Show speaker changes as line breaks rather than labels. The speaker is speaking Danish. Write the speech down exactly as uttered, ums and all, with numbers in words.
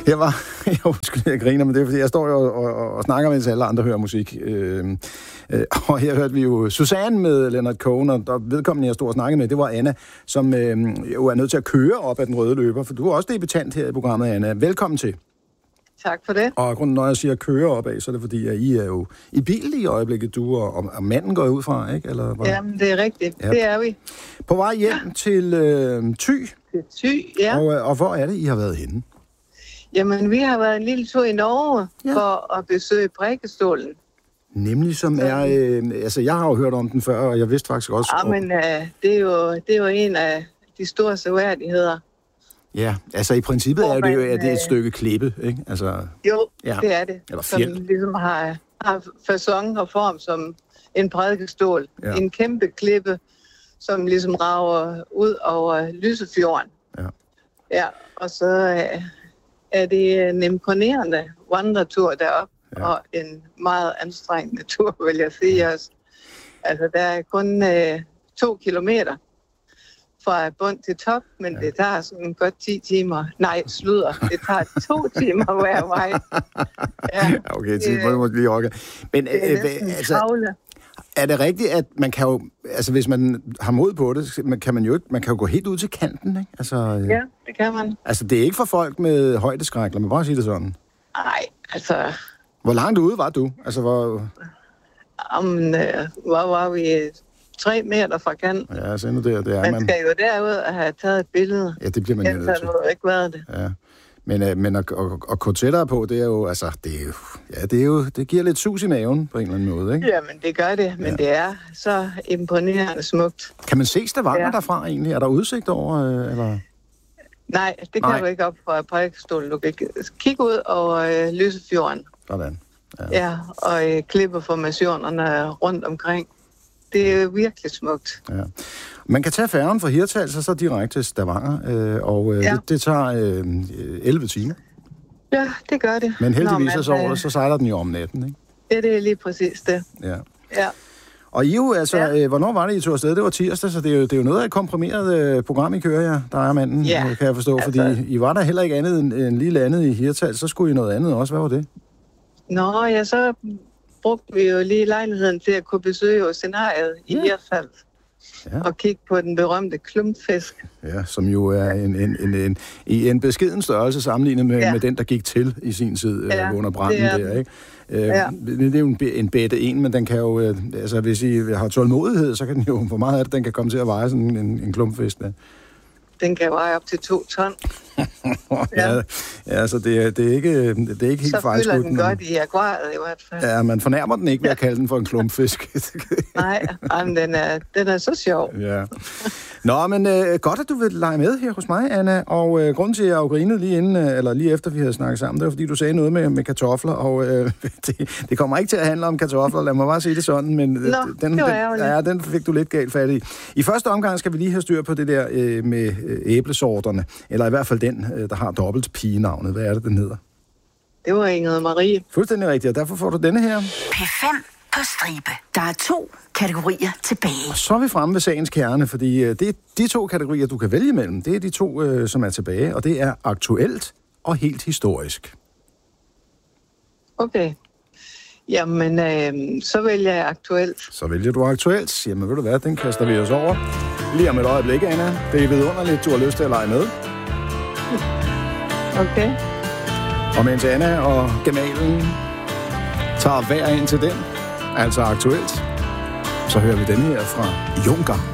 Jeg var, jeg skulle jeg griner, men det er fordi, jeg står jo og, og, og snakker, mens alle andre hører musik. Øh, øh, og her hørte vi jo Susanne med Leonard Cohen, og der vedkommende, jeg stod og snakkede med, det var Anna, som øh, jo er nødt til at køre op ad den røde løber, for du er også debutant her i programmet, Anna. Velkommen til.
Tak for det.
Og grunden, når jeg siger køre opad, så er det fordi, at I er jo i bil i øjeblikket, du og, og manden går ud fra, ikke? Eller hvad?
Jamen, det er rigtigt. Ja. Det er vi.
På vej hjem ja. til øh, Thy.
Til Thy, ja.
Og, og hvor er det, I har været henne?
Jamen, vi har været en lille tur i Norge ja. for at besøge Prædikestolen.
Nemlig som er... Øh, altså, jeg har jo hørt om den før, og jeg vidste faktisk også...
Ja, men øh, det, er jo, det er jo en af de store seværdigheder.
Ja, altså i princippet er det jo er det et stykke klippe, ikke? Altså,
jo,
ja.
det er det.
Eller fjeld.
Som ligesom har, har facon og form som en prædikestol.
Ja.
En kæmpe klippe, som ligesom rager ud over Lysefjorden.
Ja.
Ja, og så øh, er det en imponerende vandretur deroppe, ja. og en meget anstrengende tur, vil jeg sige også. Altså, der er kun øh, to kilometer fra bund til top, men ja. det tager sådan godt ti timer. Nej, sludder. Det tager to timer hver vej.
Ja, okay, ti timer må lige orke. Men
det er næsten
altså,
travle.
Er det rigtigt, at man kan jo, altså hvis man har mod på det, kan man jo ikke, man kan jo gå helt ud til kanten, ikke? Altså,
ja, det kan man.
Altså, det er ikke for folk med højdeskræk, lad mig bare sige det sådan.
Nej, altså...
Hvor langt ude var du? Altså, hvor...
Jamen, øh, hvor var vi? Tre meter fra kanten.
Ja, så endnu der, det er
man.
Man
skal jo derud og have taget et billede.
Ja, det bliver man jo nødt til.
Ellers har du ikke været det.
Ja. Men, øh, men at, at, at gå tættere på, det er jo, altså, det er jo, ja, det er jo, det giver lidt sus i maven på en eller anden måde, ikke?
Jamen, det gør det, men ja. det er så imponerende smukt.
Kan man se Stavanger
ja.
derfra egentlig? Er der udsigt over, øh, eller?
Nej, det kan
Nej.
du ikke op fra Prædikestolen. Du kan kigge ud over øh, Lysefjorden.
Sådan.
Ja, ja og øh, klippeformationerne rundt omkring. Det er virkelig smukt.
Ja. Man kan tage færgen fra Hirtshals og så direkte til Stavanger, øh, og øh, ja. det, det tager øh, elleve timer.
Ja, det gør det.
Men heldigvis
Nå,
så,
øh...
så sejler den jo om natten, ikke?
Ja, det er lige præcis det.
Ja.
Ja.
Og I jo, altså,
ja.
øh, hvornår var det, I tog afsted? Det var tirsdag, så det er jo, det er jo noget af et komprimeret øh, program, I kører, ja, der er manden,
ja.
øh, kan jeg forstå, altså... fordi I var der heller ikke andet end, end lige landet i Hirtshals, så skulle I noget andet også. Hvad var det?
Nå, ja, så brugte vi jo lige lejligheden til at kunne besøge scenariet i ja. Hirtshals. Ja. Og kigge på den berømte klumpfisk.
Ja, som jo er en, en, en, en, i en beskeden størrelse sammenlignet med, ja. med den, der gik til i sin tid ja, øh, under branden der, ikke? Øh, ja. Det er jo en, en bette en, men den kan jo, øh, altså hvis I har tålmodighed, så kan den jo, hvor meget af det, den kan komme til at veje sådan en, en klumpfisk der.
Den kan veje op til to ton.
ja, ja, altså det er, det er ikke, det er ikke helt fejlskudt.
Så fylder den godt i akvariet i hvert fald.
Ja, man fornærmer den ikke ved at kalde den for en klumpfisk.
Nej, men den er, den er så sjov.
Ja. Nå, men øh, godt, at du vil lege med her hos mig, Anna. Og øh, grunden til, at jeg jo grinede lige inden, øh, eller lige efter vi havde snakket sammen, det var, fordi du sagde noget med, med kartofler, og øh, det, det kommer ikke til at handle om kartofler, lad mig bare sige det sådan, men øh,
Nå,
den,
det
den, ja, den fik du lidt galt fat i. I første omgang skal vi lige have styr på det der øh, med øh, æblesorterne, eller i hvert fald den, øh, der har dobbelt pigenavnet. Hvad er det, den hedder?
Det var Ingrid Marie.
Fuldstændig rigtigt, og derfor får du denne her.
P fem på stribe. Der er to kategorier tilbage.
Og så er vi fremme ved sagens kerne, fordi øh, det er de to kategorier, du kan vælge mellem. Det er de to, øh, som er tilbage, og det er aktuelt og helt historisk.
Okay. Jamen, øh, så vælger jeg aktuelt.
Så vælger du aktuelt. Jamen, ved du hvad, den kaster vi os over. Lige om et øjeblik, Anna. Det er vidunderligt, du har lyst til at lege med.
Okay.
Og mens Anna og gemalen tager hver ind til den, altså aktuelt, så hører vi den her fra Junker.